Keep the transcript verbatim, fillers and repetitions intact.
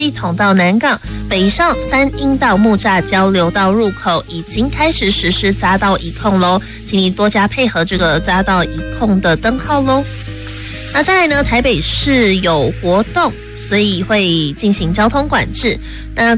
系统到南港北上三阴道木栅交流道入口已经开始实施匝道一控喽，请你多加配合这个匝道一控的灯号喽。那再来呢，台北市有活动，所以会进行交通管制。那